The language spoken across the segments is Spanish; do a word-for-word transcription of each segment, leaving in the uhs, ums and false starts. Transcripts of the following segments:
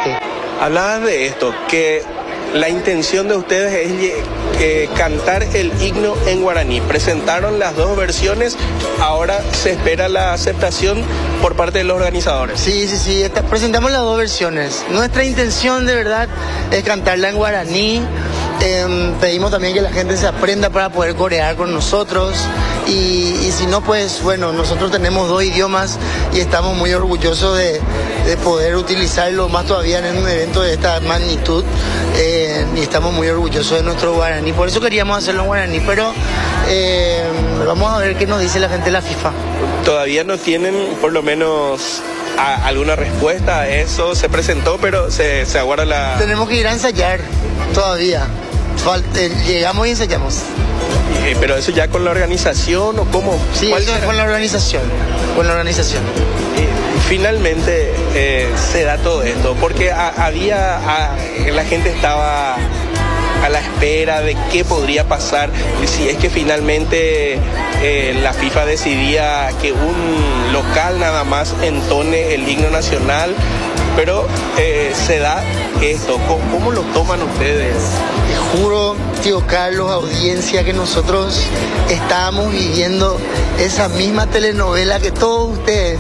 gente. Hablabas de esto, que la intención de ustedes es eh, cantar el himno en guaraní. Presentaron las dos versiones, ahora se espera la aceptación por parte de los organizadores. Sí, sí, sí, esta, presentamos las dos versiones. Nuestra intención de verdad es cantarla en guaraní. Eh, pedimos también que la gente se aprenda para poder corear con nosotros y, y si no, pues bueno, nosotros tenemos dos idiomas y estamos muy orgullosos de, de poder utilizarlo más todavía en un evento de esta magnitud eh, y estamos muy orgullosos de nuestro guaraní, por eso queríamos hacerlo en guaraní, pero eh, vamos a ver qué nos dice la gente de la FIFA. Todavía no tienen por lo menos a, alguna respuesta a eso, se presentó pero se, se aguarda la... Tenemos que ir a ensayar todavía. Llegamos y ensayamos. Eh, pero eso ya con la organización o cómo. Sí, eso es con la organización. Con la organización. Eh, finalmente eh, se da todo esto, porque a, había a, la gente estaba a la espera de qué podría pasar si es que finalmente eh, la FIFA decidía que un local nada más entone el himno nacional. Pero eh, se da esto, ¿cómo, ¿cómo lo toman ustedes? Te juro, tío Carlos, audiencia, que nosotros estábamos viviendo esa misma telenovela que todos ustedes.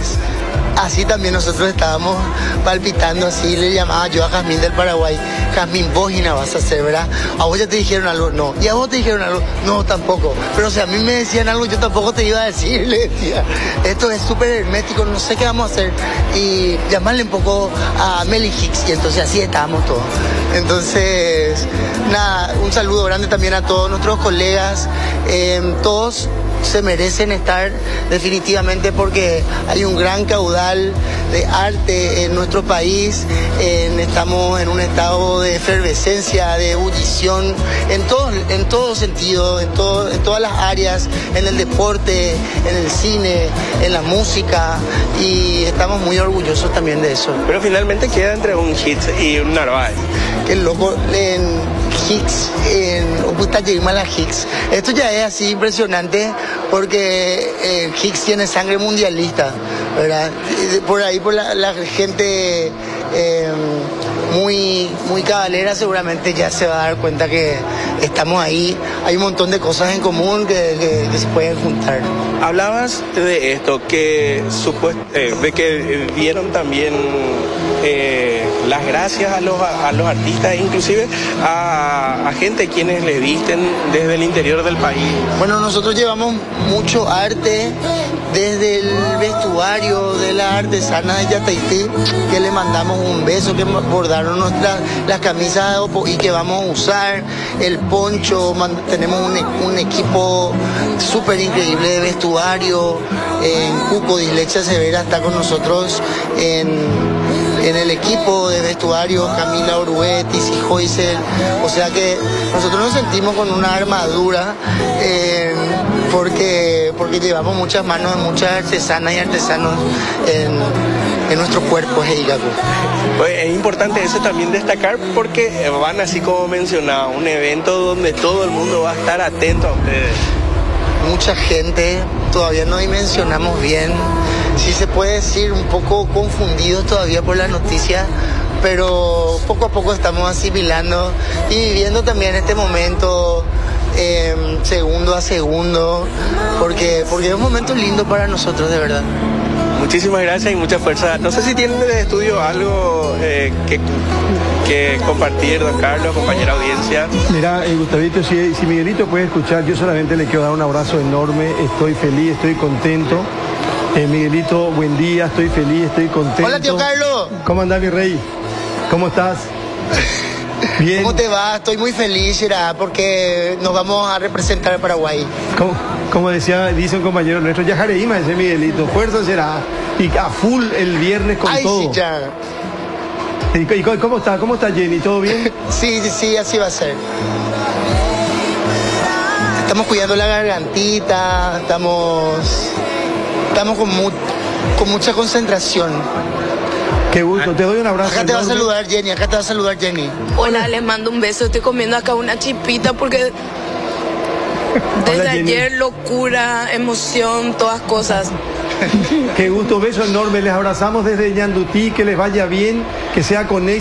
Así también nosotros estábamos palpitando, así le llamaba yo a Jazmín del Paraguay. Jazmín, vos Gina vas a hacer, ¿verdad? ¿A vos ya te dijeron algo? No. ¿Y a vos te dijeron algo? No, tampoco. Pero si a mí me decían algo, yo tampoco te iba a decir, le decía. Esto es súper hermético, no sé qué vamos a hacer. Y llamarle un poco a Meli Hicks, y entonces así estábamos todos. Entonces, nada, un saludo grande también a todos nuestros colegas, eh, todos se merecen estar definitivamente porque hay un gran caudal de arte en nuestro país, en, estamos en un estado de efervescencia, de ebullición, en todo, en todo sentido, en, todo, en todas las áreas, en el deporte, en el cine, en la música, y estamos muy orgullosos también de eso. Pero finalmente queda entre un Hicks y un Narváez. Que loco, en Hicks, en Oputayegmala Hicks. Esto ya es así impresionante porque eh, Hicks tiene sangre mundialista, ¿verdad? Por ahí, por la, la gente eh, muy, muy cabalera seguramente ya se va a dar cuenta que estamos ahí. Hay un montón de cosas en común que, que, que se pueden juntar. Hablabas de esto, que supuest eh, de que dieron también eh, las gracias a los, a los artistas, inclusive a, a gente quienes le visten desde el interior del país. Bueno, nosotros llevamos mucho arte desde el vestuario de la artesana de Yataití, que le mandamos un beso, que bordaron nuestras las camisas y que vamos a usar, el poncho, tenemos un, un equipo súper increíble de vestuario, en Cuco, Dislexia Severa está con nosotros en, en el equipo de vestuario, Camila Oruetis y Joycel, o sea que nosotros nos sentimos con una armadura eh, porque, porque llevamos muchas manos de muchas artesanas y artesanos en, en nuestro cuerpo, Heigaku. Pues es importante eso también destacar porque van, así como mencionaba, un evento donde todo el mundo va a estar atento a ustedes. Mucha gente, todavía no dimensionamos bien, si se puede decir un poco confundidos todavía por la noticia, pero poco a poco estamos asimilando y viviendo también este momento eh, segundo a segundo, porque, porque es un momento lindo para nosotros, de verdad. Muchísimas gracias y mucha fuerza. No sé si tienen de estudio algo eh, que, que compartir, don Carlos, compañera audiencia. Mira, eh, Gustavito, si, si Miguelito puede escuchar, yo solamente le quiero dar un abrazo enorme, estoy feliz, estoy contento. Eh, Miguelito, buen día, estoy feliz, estoy contento. Hola, tío Carlos. ¿Cómo andás, mi rey? ¿Cómo estás? Bien. ¿Cómo te va? Estoy muy feliz, será, porque nos vamos a representar a Paraguay. ¿Cómo? Como decía, dice un compañero nuestro, ya Jareima ese Miguelito, fuerza será, y a full el viernes con Ay, todo. Sí, ya. ¿Y, y cómo está? ¿Cómo está Jenny? ¿Todo bien? Sí, sí, sí, así va a ser. Estamos cuidando la gargantita, estamos, estamos con, mu con mucha concentración. Qué gusto, te doy un abrazo. Acá te va a saludar Jenny, acá te va a saludar Jenny. Hola, les mando un beso, estoy comiendo acá una chipita porque desde Hola, ayer locura, emoción, todas cosas. Qué gusto, beso enorme, les abrazamos desde Ñandutí, que les vaya bien, que sea con éxito.